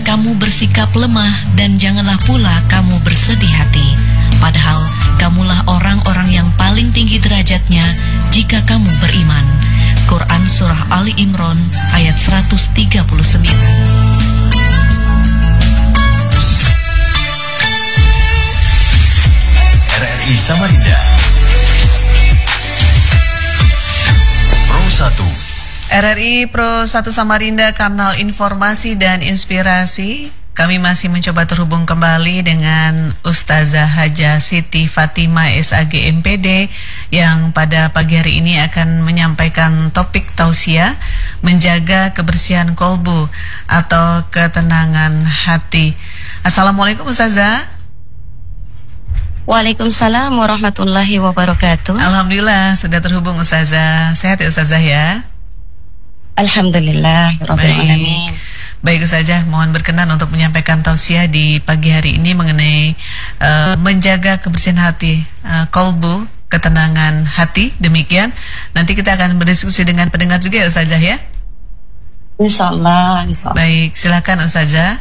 kamu bersikap lemah dan janganlah pula kamu bersedih hati. Padahal kamulah orang-orang yang paling tinggi derajatnya jika kamu beriman. Quran Surah Ali Imran ayat 139. RRI Samarinda Pro 1 RRI Pro 1 Samarinda, kanal informasi dan inspirasi. Kami masih mencoba terhubung kembali dengan Ustazah Hajah Siti Fatimah SAG MPD yang pada pagi hari ini akan menyampaikan topik tausiah menjaga kebersihan kolbu atau ketenangan hati. Assalamualaikum Ustazah. Waalaikumsalam warahmatullahi wabarakatuh. Alhamdulillah sudah terhubung Ustazah. Sehat ya Ustazah ya? Alhamdulillah rabbil alamin. Baik saja, mohon berkenan untuk menyampaikan tausiah di pagi hari ini mengenai menjaga kebersihan hati, kolbu, ketenangan hati. Demikian. Nanti kita akan berdiskusi dengan pendengar juga ya Ustazah ya? Insyaallah. Baik, silakan Ustazah.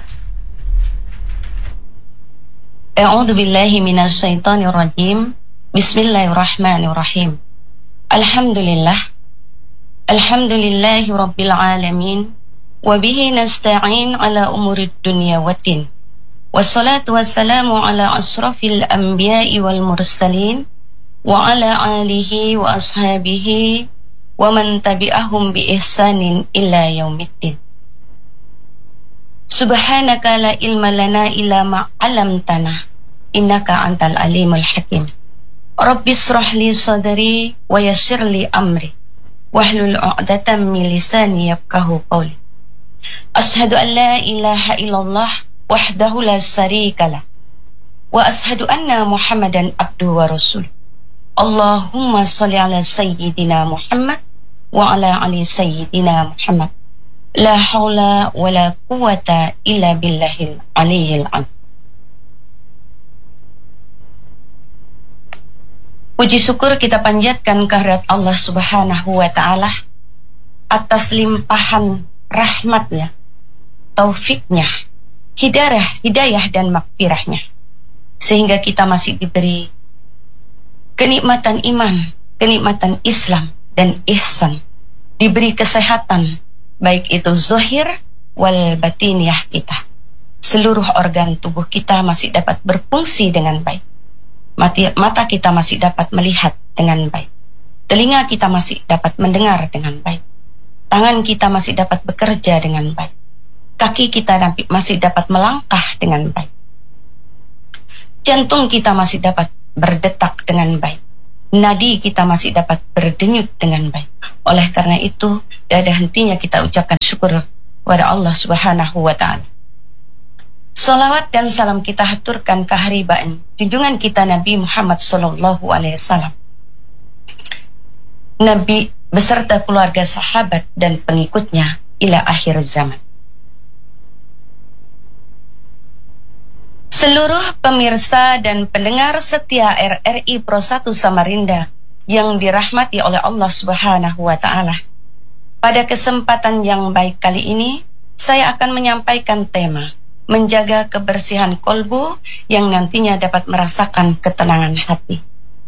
A'udzu billahi minasy syaithanir rajim. Bismillahirrahmanirrahim. Alhamdulillahi rabbil alamin. Wa bihi nasta'in ala umurid dunya waddin. Wassalatu wassalamu ala asrafil anbiya'i wal mursalin wa ala alihi wa ashabihi wa man tabi'ahum bi ihsanin ila yaumiddin. Subhanaka la ilma lana illa ma 'allamtana innaka antal alimul hakim. Rabbi shrah li sadri wa yassir li amri wahlul 'uqdatam min lisani yafqahu qawli. Ashhadu an la ilaha illallah wahdahu la syarikalah wa ashhadu anna Muhammadan abduhu wa rasuluh. Allahumma shalli ala sayyidina Muhammad wa ala ali sayyidina Muhammad. La haula wa la quwwata illa billahil aliyyil azim. Puji syukur kita panjatkan kehadirat Allah Subhanahu wa ta'ala atas limpahan rahmatnya, taufiknya, hidayah dan maghfirahnya, sehingga kita masih diberi kenikmatan iman, kenikmatan Islam dan ihsan, diberi kesehatan baik itu zahir wal batiniyah kita. Seluruh organ tubuh kita masih dapat berfungsi dengan baik. Mata kita masih dapat melihat dengan baik. Telinga kita masih dapat mendengar dengan baik. Tangan kita masih dapat bekerja dengan baik. Kaki kita masih dapat melangkah dengan baik. Jantung kita masih dapat berdetak dengan baik. Nadi kita masih dapat berdenyut dengan baik. Oleh karena itu, tiada hentinya kita ucapkan syukur kepada Allah Subhanahu wa ta'ala. Salawat dan salam kita haturkan keharibaan junjungan kita Nabi Muhammad sallallahu alaihi wasallam. Nabi beserta keluarga, sahabat dan pengikutnya ila akhir zaman. Seluruh pemirsa dan pendengar setia RRI Pro 1 Samarinda yang dirahmati oleh Allah Subhanahu wa ta'ala. Pada kesempatan yang baik kali ini, saya akan menyampaikan tema menjaga kebersihan kolbu yang nantinya dapat merasakan ketenangan hati.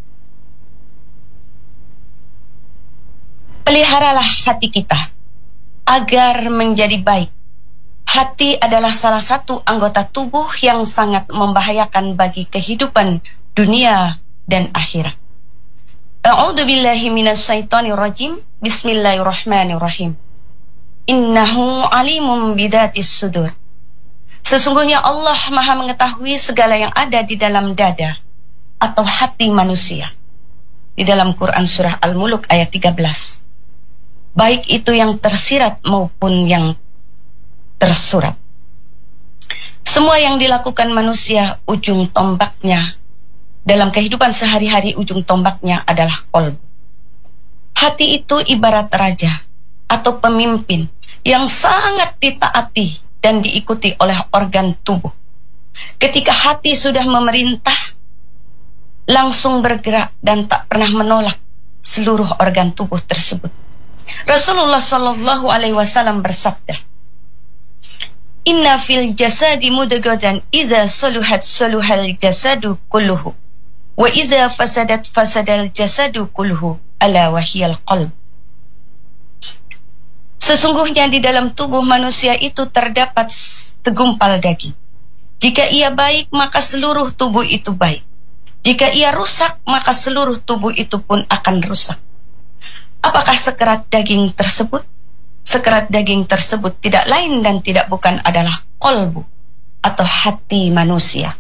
Peliharalah hati kita agar menjadi baik. Hati adalah salah satu anggota tubuh yang sangat membahayakan bagi kehidupan dunia dan akhirat. A'udzu billahi minasy syaithanir rajim. Bismillahirrahmanirrahim. Innahu alimun bidatis sudur. Sesungguhnya Allah Maha mengetahui segala yang ada di dalam dada atau hati manusia. Di dalam Quran Surah Al-Mulk ayat 13. Baik itu yang tersirat maupun yang tersurat. Semua yang dilakukan manusia, ujung tombaknya dalam kehidupan sehari-hari, ujung tombaknya adalah kolbu. Hati itu ibarat raja atau pemimpin yang sangat ditaati dan diikuti oleh organ tubuh. Ketika hati sudah memerintah, langsung bergerak dan tak pernah menolak seluruh organ tubuh tersebut. Rasulullah Shallallahu Alaihi Wasallam bersabda, Inna fil jasadi mudghatan idza saluhat saluhal jasadu kulluhu wa idza fasadat fasadal jasadu kulluhu ala wahiyal qalb. Sesungguhnya di dalam tubuh manusia itu terdapat segumpal daging. Jika ia baik, maka seluruh tubuh itu baik. Jika ia rusak, maka seluruh tubuh itu pun akan rusak. Apakah sekerat daging tersebut? Sekerat daging tersebut tidak lain dan tidak bukan adalah qalbu atau hati manusia.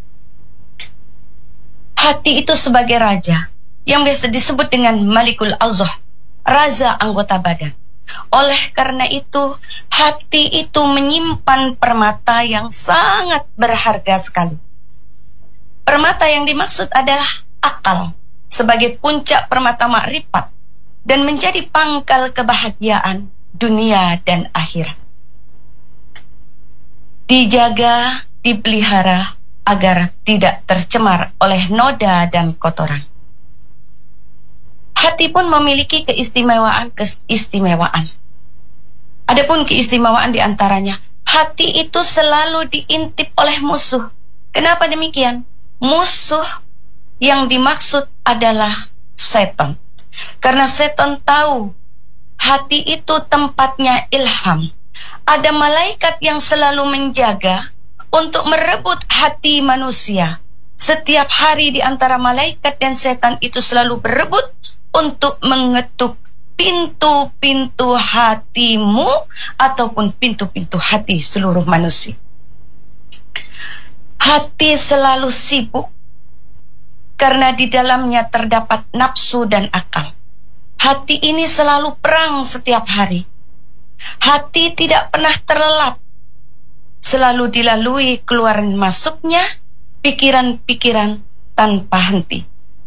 Hati itu sebagai raja yang biasa disebut dengan Malikul Azah, raja anggota badan. Oleh karena itu, hati itu menyimpan permata yang sangat berharga sekali. Permata yang dimaksud adalah akal sebagai puncak permata makrifat dan menjadi pangkal kebahagiaan dunia dan akhirat. Dijaga, dipelihara agar tidak tercemar oleh noda dan kotoran. Hati pun memiliki keistimewaan. Adapun keistimewaan diantaranya, hati itu selalu diintip oleh musuh. Kenapa demikian? Musuh yang dimaksud adalah setan. Karena setan tahu hati itu tempatnya ilham. Ada malaikat yang selalu menjaga untuk merebut hati manusia. Setiap hari di antara malaikat dan setan itu selalu berebut untuk mengetuk pintu-pintu hatimu ataupun pintu-pintu hati seluruh manusia. Hati selalu sibuk karena di dalamnya terdapat nafsu dan akal. Hati ini selalu perang setiap hari. Hati tidak pernah terlelap. Selalu dilalui keluaran masuknya pikiran-pikiran tanpa henti.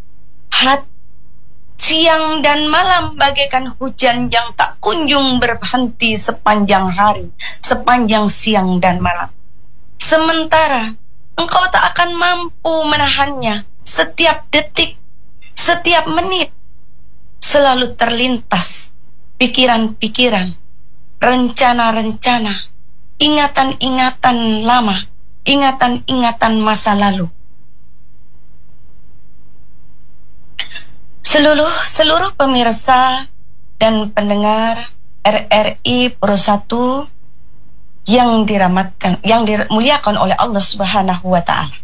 Siang dan malam bagaikan hujan yang tak kunjung berhenti sepanjang hari, sepanjang siang dan malam. Sementara engkau tak akan mampu menahannya. Setiap detik, setiap menit selalu terlintas pikiran-pikiran, rencana-rencana, ingatan-ingatan lama, ingatan-ingatan masa lalu. Seluruh pemirsa dan pendengar RRI Pro 1 yang dirahmatkan, yang dimuliakan oleh Allah Subhanahu wa taala.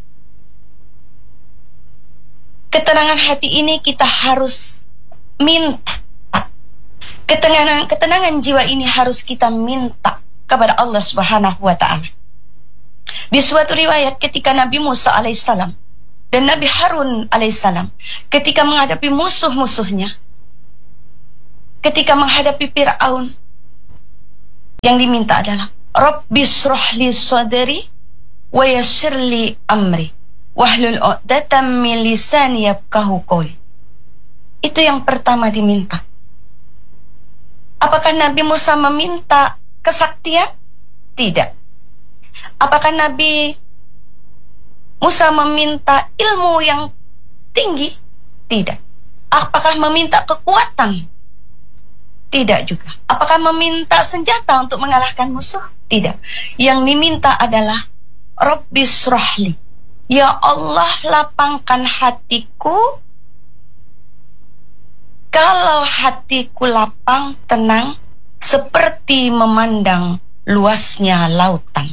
Ketenangan hati ini kita harus minta. Ketenangan jiwa ini harus kita minta kepada Allah Subhanahu wa taala. Di suatu riwayat ketika Nabi Musa alaihissalam dan Nabi Harun alaihissalam ketika menghadapi musuh-musuhnya, ketika menghadapi Fir'aun, yang diminta adalah Rabbi shrahli sadri wa yassirli amri wahlul 'uqdatam min lisani yafqahu qawli. Itu yang pertama diminta. Apakah Nabi Musa meminta kesaktian? Tidak. Apakah Nabi Musa meminta ilmu yang tinggi? Tidak. Apakah meminta kekuatan? Tidak juga. Apakah meminta senjata untuk mengalahkan musuh? Tidak. Yang diminta adalah Rabbi shrahli. Ya Allah, lapangkan hatiku. Kalau hatiku lapang, tenang, seperti memandang luasnya lautan.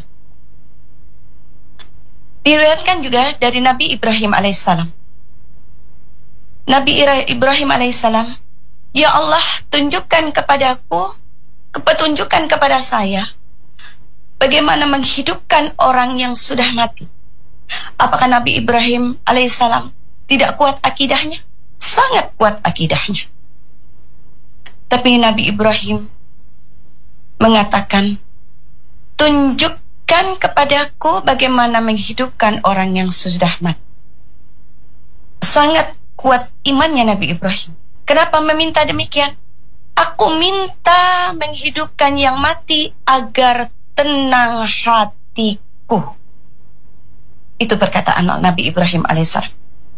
Diriwayatkan juga dari Nabi Ibrahim alaihissalam. Nabi Ibrahim alaihissalam, ya Allah, tunjukkan kepadaku, petunjukkan kepada saya, bagaimana menghidupkan orang yang sudah mati. Apakah Nabi Ibrahim alaihissalam tidak kuat akidahnya? Sangat kuat akidahnya. Tapi Nabi Ibrahim mengatakan, tunjukkan kepadaku bagaimana menghidupkan orang yang sudah mati. Sangat kuat imannya Nabi Ibrahim. Kenapa meminta demikian? Aku minta menghidupkan yang mati agar tenang hatiku. Itu perkataan Nabi Ibrahim alaihissalam.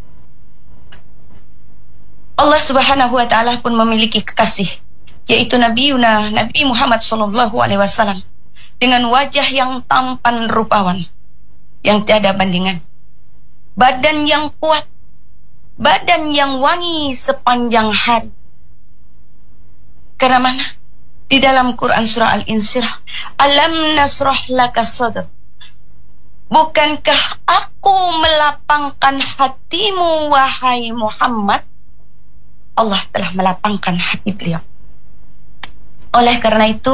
Allah Subhanahu wa taala pun memiliki kekasih, yaitu Nabi Muhammad sallallahu alaihi wasallam. dengan wajah yang tampan rupawan, yang tiada bandingan, badan yang kuat, badan yang wangi sepanjang hari. Karena mana? Di dalam Quran surah Al-Insyirah, alam nasrah laka sadr. Bukankah aku melapangkan hatimu, wahai Muhammad? Allah telah melapangkan hati beliau. Oleh karena itu,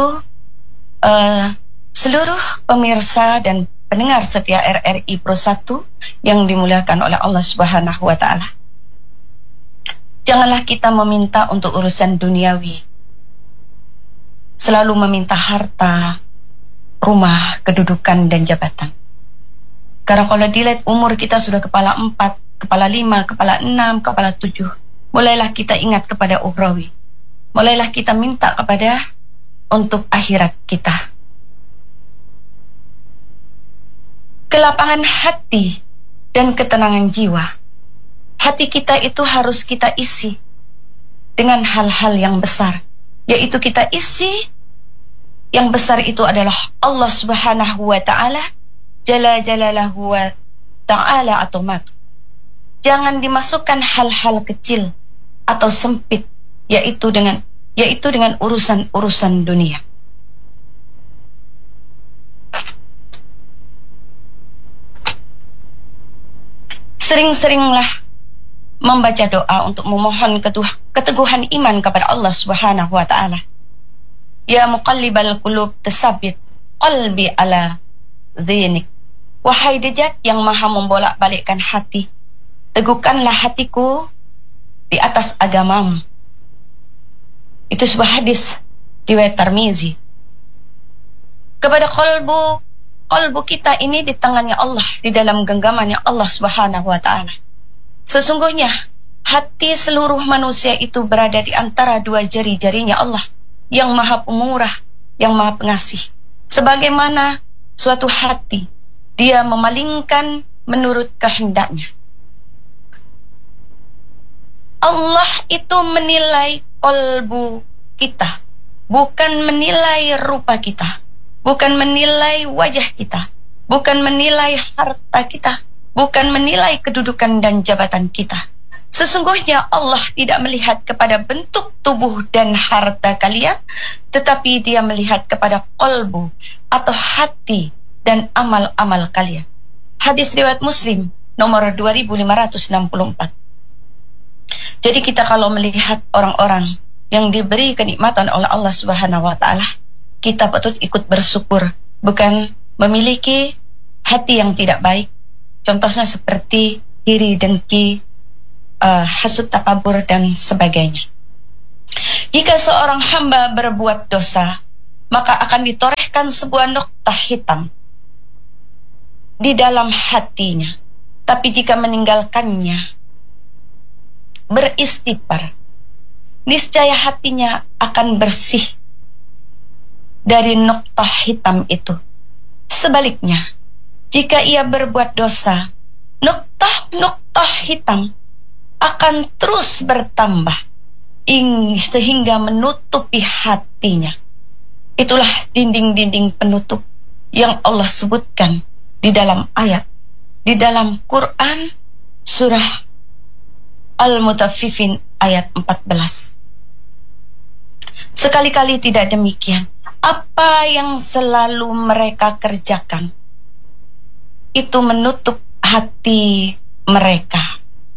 seluruh pemirsa dan pendengar setia RRI Pro 1 yang dimuliakan oleh Allah Subhanahu wa Ta'ala, janganlah kita meminta untuk urusan duniawi, selalu meminta harta, rumah, kedudukan, dan jabatan. Karena kalau dilihat umur kita sudah kepala 4, kepala 5, kepala 6, kepala 7, mulailah kita ingat kepada ukhrawi. Mulailah kita minta kepada untuk akhirat kita. Kelapangan hati dan ketenangan jiwa. Hati kita itu harus kita isi dengan hal-hal yang besar, yaitu kita isi yang besar itu adalah Allah Subhanahu wa Ta'ala, Jalla Jalalahu wa Ta'ala atomat. Jangan dimasukkan hal-hal kecil atau sempit, yaitu dengan urusan-urusan dunia. Sering-seringlah membaca doa untuk memohon keteguhan iman kepada Allah Subhanahu wa Ta'ala. Ya muqallibal qulub tsabbit qalbi ala dhinik. Wahai Dejat yang maha membolak-balikkan hati, teguhkanlah hatiku di atas agamamu. Itu sebuah hadis riwayat Tirmizi. Kepada kalbu kita ini di tangannya Allah, di dalam genggamannya Allah Subhanahu wa Ta'ala. Sesungguhnya hati seluruh manusia itu berada di antara dua jari-jarinya Allah yang maha pemurah, yang maha pengasih. Sebagaimana suatu hati, dia memalingkan menurut kehendaknya. Allah itu menilai kalbu kita, bukan menilai rupa kita, bukan menilai wajah kita, bukan menilai harta kita, bukan menilai kedudukan dan jabatan kita. Sesungguhnya Allah tidak melihat kepada bentuk tubuh dan harta kalian, tetapi Dia melihat kepada kalbu atau hati dan amal-amal kalian. Hadis riwayat Muslim nomor 2564. Jadi kita kalau melihat orang-orang yang diberi kenikmatan oleh Allah Subhanahu wa Ta'ala, kita patut ikut bersyukur, bukan memiliki hati yang tidak baik. Contohnya seperti iri, dengki, hasud, takabur, dan sebagainya. Jika seorang hamba berbuat dosa, maka akan ditorehkan sebuah noktah hitam di dalam hatinya. Tapi jika meninggalkannya, beristighfar, niscaya hatinya akan bersih dari noktah hitam itu. Sebaliknya, jika ia berbuat dosa, noktah hitam akan terus bertambah sehingga menutupi hatinya. Itulah dinding-dinding penutup yang Allah sebutkan di dalam ayat, di dalam Quran surah Al-Mutaffifin ayat 14. Sekali-kali tidak demikian. Apa yang selalu mereka kerjakan itu menutup hati mereka.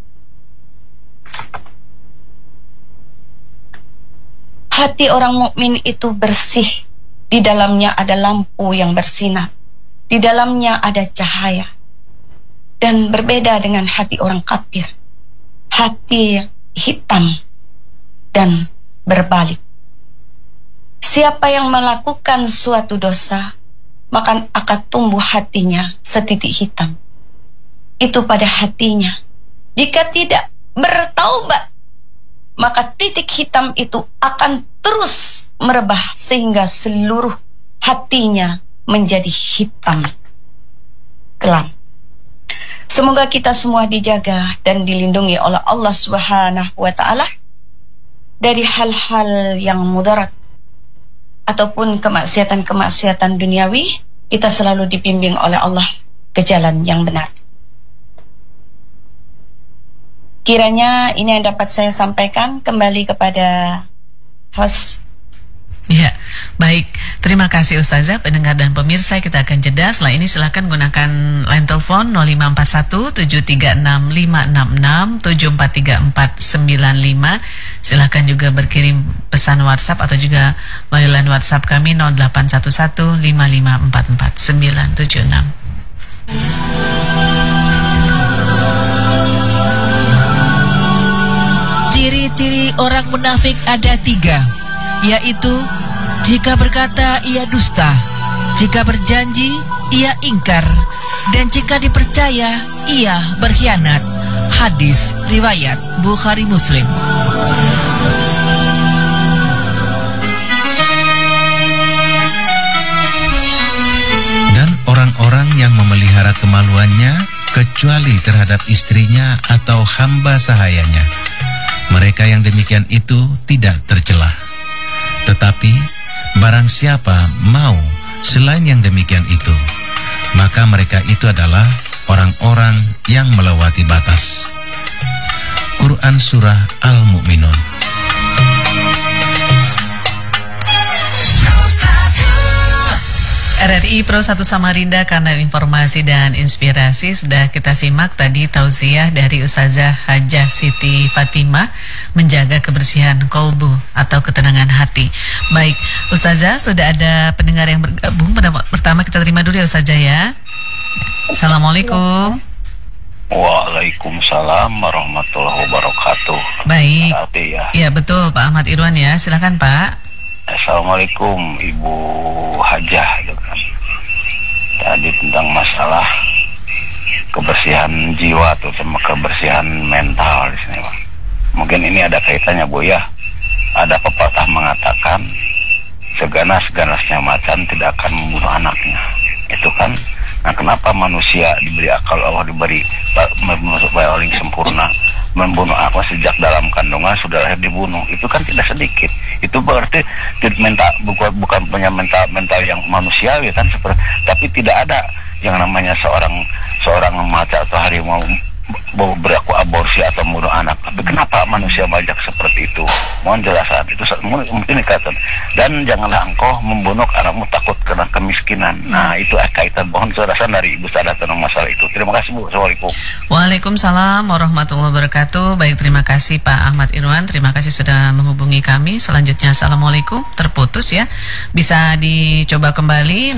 Hati orang mukmin itu bersih. Di dalamnya ada lampu yang bersinar. Di dalamnya ada cahaya. Dan berbeda dengan hati orang kafir. Hati hitam dan berbalik. Siapa yang melakukan suatu dosa, maka akan tumbuh hatinya setitik hitam. Itu pada hatinya. Jika tidak bertaubat, maka titik hitam itu akan terus merebah sehingga seluruh hatinya menjadi hitam kelam. Semoga kita semua dijaga dan dilindungi oleh Allah Subhanahu wa Ta'ala dari hal-hal yang mudarat, ataupun kemaksiatan-kemaksiatan duniawi, kita selalu dibimbing oleh Allah ke jalan yang benar. Kiranya ini yang dapat saya sampaikan. Kembali kepada host. Ya, baik. Terima kasih Ustazah, pendengar dan pemirsa. Kita akan jeda. Setelah ini silakan gunakan line telepon 0541-736566-743495. Silakan juga berkirim pesan WhatsApp atau juga melalui line WhatsApp kami 0811-5544-976. Ciri-ciri orang munafik ada 3, yaitu jika berkata ia dusta, jika berjanji ia ingkar, dan jika dipercaya ia berkhianat. Hadis riwayat Bukhari Muslim. Dan orang-orang yang memelihara kemaluannya kecuali terhadap istrinya atau hamba sahayanya, mereka yang demikian itu tidak tercela. Tetapi barang siapa mau selain yang demikian itu, maka mereka itu adalah orang-orang yang melewati batas. Quran Surah Al-Mu'minun. RRI Pro 1 Samarinda, kanal informasi dan inspirasi. Sudah kita simak tadi tausiah dari Ustazah Hajah Siti Fatimah, menjaga kebersihan kolbu atau ketenangan hati. Baik, Ustazah, sudah ada pendengar yang bergabung. Pertama kita terima dulu ya Ustazah ya. Assalamualaikum. Waalaikumsalam warahmatullahi wabarakatuh. Baik. Ya. Ya betul Pak Ahmad Irwan ya. Silakan Pak. Assalamualaikum Ibu Hajah gitu kan. Tadi tentang masalah kebersihan jiwa atau sama kebersihan mental di sini, Pak. Mungkin ini ada kaitannya, Bu ya. Ada pepatah mengatakan seganas-ganasnya macan tidak akan membunuh anaknya. Itu kan. Nah, kenapa manusia diberi akal, Allah diberi paling sempurna, membunuh apa sejak dalam kandungan sudah lahir dibunuh? Itu kan tidak sedikit. Itu berarti bukan punya mental yang manusiawi kan, tapi tidak ada yang namanya seorang macan atau harimau berlaku aborsi atau membunuh anak. Tapi kenapa manusia banyak seperti itu? Mohon jelasan. Itu mungkin dikatakan. Dan janganlah engkau membunuh anakmu takut kena kemiskinan. Nah, itu kaitan. Mohon jelasan dari Ibu Sadah tentang masalah itu. Terima kasih, Bu. Assalamualaikum. Waalaikumsalam warahmatullahi wabarakatuh. Baik, terima kasih Pak Ahmad Irwan. Terima kasih sudah menghubungi kami. Selanjutnya, Assalamualaikum. Terputus ya. Bisa dicoba kembali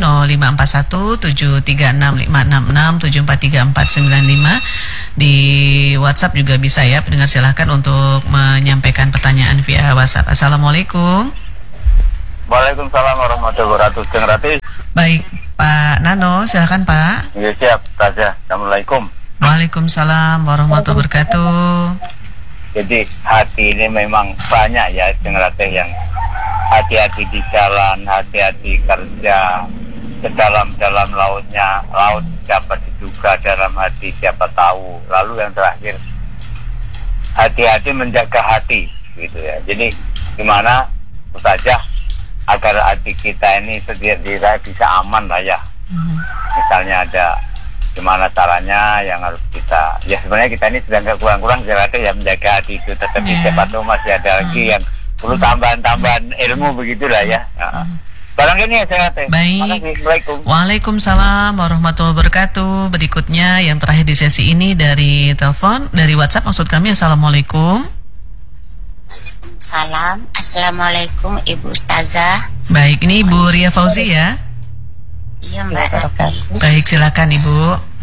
0541-736566-743495. Di WhatsApp juga bisa ya, pendengar silahkan untuk menyampaikan pertanyaan via WhatsApp. Assalamualaikum. Waalaikumsalam warahmatullahi wabarakatuh. Ratis. Baik, Pak Nano, silahkan Pak. Ya, siap, Raja. Assalamualaikum. Waalaikumsalam warahmatullahi wabarakatuh. Jadi hati ini memang banyak ya, Ratis, yang hati-hati di jalan, hati-hati kerja, ke dalam lautnya, laut dapat diduga, dalam hati siapa tahu. Lalu yang terakhir, hati-hati menjaga hati, gitu ya. Jadi gimana saja agar hati kita ini sendiri bisa aman lah ya. Misalnya ada gimana caranya yang harus kita, ya sebenarnya kita ini sudah nggak kurang-kurang ya menjaga hati itu, tetapi siapa tahu masih ada lagi yang perlu tambahan ilmu begitulah ya. Barang ini ya saya teh. Baik. Waalaikumsalam warahmatullahi wabarakatuh. Berikutnya yang terakhir di sesi ini dari telepon, dari WhatsApp maksud kami. Assalamualaikum. Waalaikumsalam. Assalamualaikum Ibu Ustazah. Baik, ini Ibu Ria Fauzi ya. Iya Mbak Rati. Baik, silakan Ibu.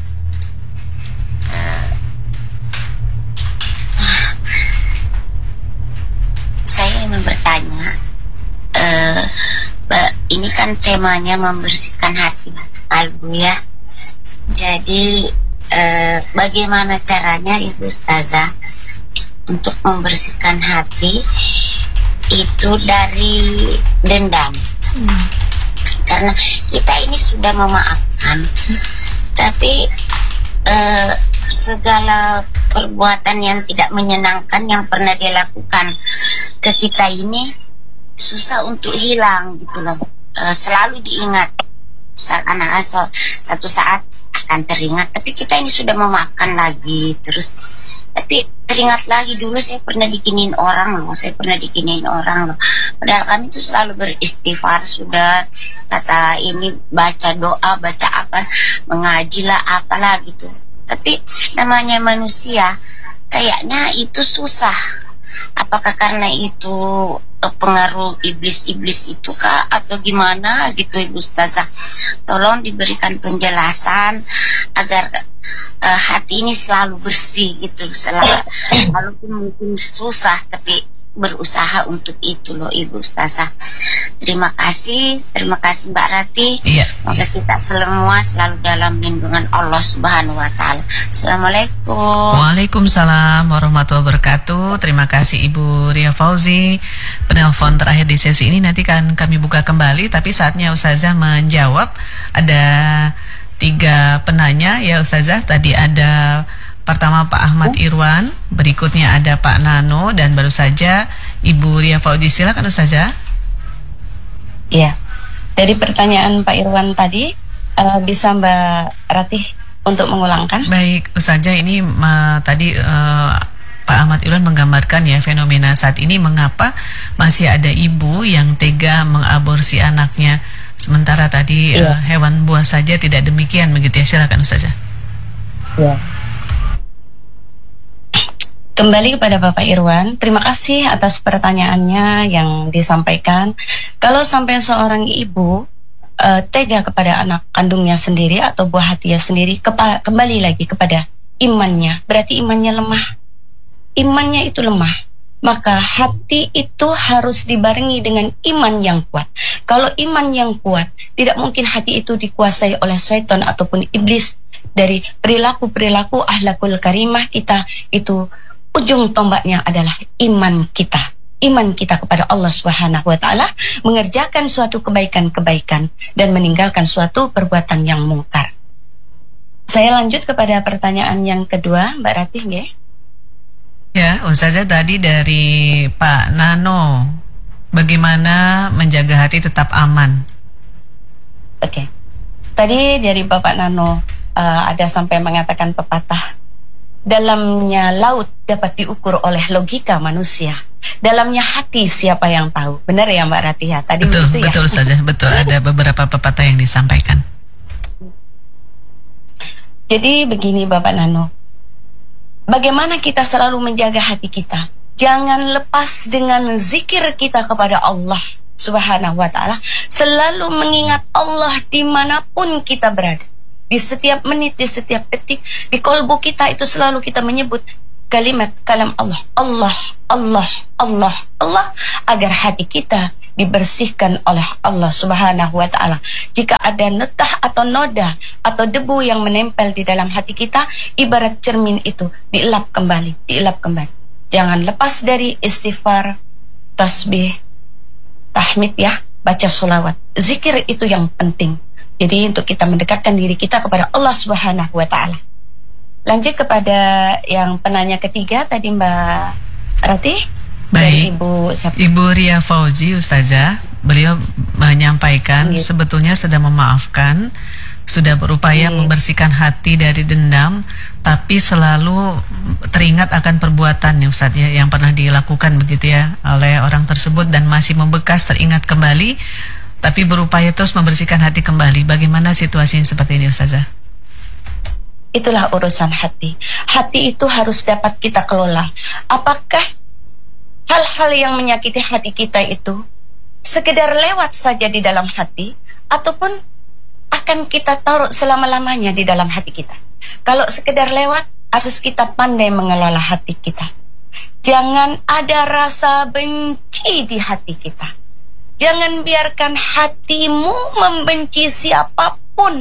Saya ingin bertanya, ini kan temanya membersihkan hati, kalbu ya. Jadi bagaimana caranya Ibu Ustazah untuk membersihkan hati itu dari dendam? Karena kita ini sudah memaafkan, tapi segala perbuatan yang tidak menyenangkan yang pernah dia lakukan ke kita ini susah untuk hilang gitu loh. Selalu diingat. Karena satu saat akan teringat, tapi kita ini sudah memaafkan lagi terus, tapi teringat lagi dulu saya pernah dikiniin orang loh, padahal kami itu selalu beristighfar, sudah kata ini baca doa, baca apa, mengaji lah apalah gitu, tapi namanya manusia kayaknya itu susah. Apakah karena itu pengaruh iblis-iblis itu kah atau gimana gitu Ibu Ustazah? Tolong diberikan penjelasan agar hati ini selalu bersih gitu, walaupun mungkin susah tapi berusaha untuk itu loh Ibu Ustazah. Terima kasih Mbak Rati. Semoga kita semua selalu dalam lindungan Allah Subhanahu wa taala. Assalamualaikum. Waalaikumsalam warahmatullahi wabarakatuh. Terima kasih Ibu Ria Fauzi. Penelpon terakhir di sesi ini nanti kan kami buka kembali, tapi saatnya Ustazah menjawab. Ada 3 penanya ya Ustazah. Tadi ada pertama Pak Ahmad Irwan, berikutnya ada Pak Nano, dan baru saja Ibu Ria Fauzi. Silakan Ustazah. Iya, dari pertanyaan Pak Irwan tadi, bisa Mbak Ratih untuk mengulangkan? Baik Ustazah, ini tadi Pak Ahmad Irwan menggambarkan ya fenomena saat ini, mengapa masih ada ibu yang tega mengaborsi anaknya, sementara tadi hewan buas saja tidak demikian, begitu ya. Silakan Ustazah. Iya. Kembali kepada Bapak Irwan, terima kasih atas pertanyaannya yang disampaikan. Kalau sampai seorang ibu tega kepada anak kandungnya sendiri atau buah hatinya sendiri, kembali lagi kepada imannya, berarti imannya lemah. Imannya itu lemah, maka hati itu harus dibarengi dengan iman yang kuat. Kalau iman yang kuat, tidak mungkin hati itu dikuasai oleh syaitan ataupun iblis. Dari perilaku-perilaku akhlakul karimah kita itu, ujung tombaknya adalah iman kita. Iman kita kepada Allah Subhanahu wa taala, mengerjakan suatu kebaikan-kebaikan dan meninggalkan suatu perbuatan yang mungkar. Saya lanjut kepada pertanyaan yang kedua, Mbak Ratih, nggih. Ya, Ustazah, tadi dari Pak Nano, bagaimana menjaga hati tetap aman? Oke. Tadi dari Bapak Nano ada sampai mengatakan pepatah, dalamnya laut dapat diukur oleh logika manusia, dalamnya hati siapa yang tahu. Benar ya Mbak Ratih? Tadi betul, begitu ya? Betul saja, betul. Ada beberapa pepatah yang disampaikan. Jadi begini Bapak Nano, bagaimana kita selalu menjaga hati kita? Jangan lepas dengan zikir kita kepada Allah Subhanahu wa ta'ala. Selalu mengingat Allah dimanapun kita berada. Di setiap menit, di setiap detik, di kolbu kita itu selalu kita menyebut kalam Allah, Allah, Allah, Allah, Allah, agar hati kita dibersihkan oleh Allah Subhanahu wa ta'ala. Jika ada netah atau noda atau debu yang menempel di dalam hati kita, ibarat cermin itu dielap kembali, dielap kembali. Jangan lepas dari istighfar, tasbih, tahmid ya, baca sholawat. Zikir itu yang penting. Jadi untuk kita mendekatkan diri kita kepada Allah Subhanahu wa ta'ala. Lanjut kepada yang penanya ketiga tadi Mbak Ratih. Baik, Ibu Ria Fauzi, Ustazah, beliau menyampaikan sebetulnya sudah memaafkan, sudah berupaya membersihkan hati dari dendam, tapi selalu teringat akan perbuatannya Ustaz ya, yang pernah dilakukan begitu ya oleh orang tersebut, dan masih membekas, teringat kembali, tapi berupaya terus membersihkan hati kembali. Bagaimana situasinya seperti ini Ustazah? Itulah urusan hati. Hati itu harus dapat kita kelola. Apakah hal-hal yang menyakiti hati kita itu sekedar lewat saja di dalam hati, ataupun akan kita taruh selama-lamanya di dalam hati kita? Kalau sekedar lewat, harus kita pandai mengelola hati kita. Jangan ada rasa benci di hati kita. Jangan biarkan hatimu membenci siapapun,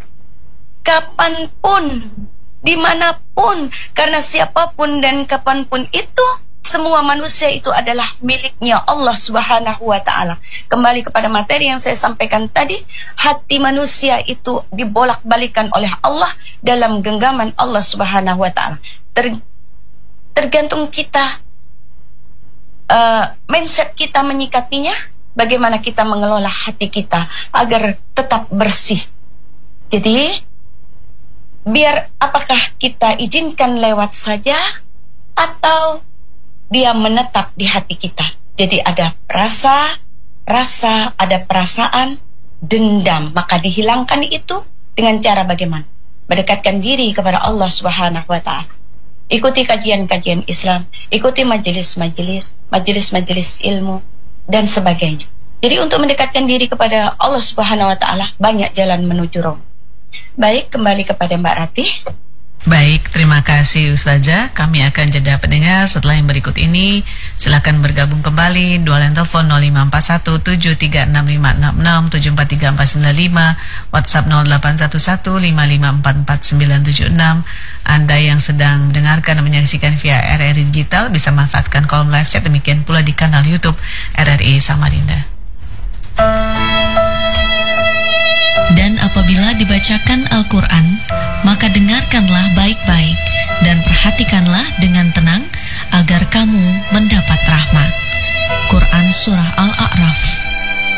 kapanpun, dimanapun. Karena siapapun dan kapanpun itu, semua manusia itu adalah miliknya Allah Subhanahu wa ta'ala. Kembali kepada materi yang saya sampaikan tadi, hati manusia itu dibolak-balikan oleh Allah dalam genggaman Allah Subhanahu wa ta'ala. Tergantung kita mindset kita menyikapinya, bagaimana kita mengelola hati kita agar tetap bersih. Jadi biar apakah kita izinkan lewat saja atau dia menetap di hati kita. Jadi ada rasa, ada perasaan, dendam, maka dihilangkan itu dengan cara bagaimana? Mendekatkan diri kepada Allah Subhanahu wa Ta'ala. Ikuti kajian-kajian Islam, ikuti majelis-majelis ilmu dan sebagainya. Jadi untuk mendekatkan diri kepada Allah Subhanahu wa Ta'ala banyak jalan menuju roh. Baik, kembali kepada Mbak Ratih. Baik, terima kasih Ustazah. Kami akan jeda pendengar setelah yang berikut ini. Silakan bergabung kembali. Dua line telepon 05417366674345, WhatsApp 081155444976. Anda yang sedang mendengarkan dan menyaksikan via RRI Digital bisa manfaatkan kolom live chat, demikian pula di kanal YouTube RRI Samarinda. Dan apabila dibacakan Al-Quran, maka dengarkanlah baik-baik dan perhatikanlah dengan tenang agar kamu mendapat rahmat. Quran Surah Al-A'raf